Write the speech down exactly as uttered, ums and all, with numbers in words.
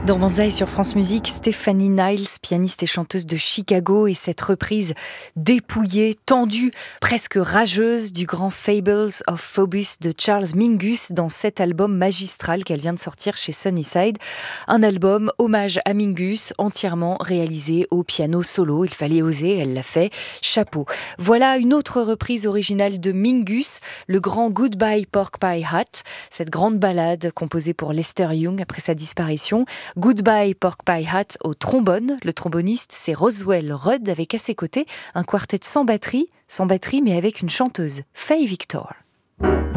Dans Banzai sur France Musique, Stephanie Niles, pianiste et chanteuse de Chicago, et cette reprise dépouillée, tendue, presque rageuse du grand Fables of Phobos de Charles Mingus dans cet album magistral qu'elle vient de sortir chez Sunnyside. Un album hommage à Mingus, entièrement réalisé au piano solo. Il fallait oser, elle l'a fait. Chapeau. Voilà une autre reprise originale de Mingus, le grand Goodbye Pork Pie Hat, cette grande ballade composée pour Lester Young après sa disparition. Goodbye Pork Pie Hat au trombone. Le tromboniste, c'est Roswell Rudd avec à ses côtés un quartet sans batterie, sans batterie mais avec une chanteuse, Faye Victor.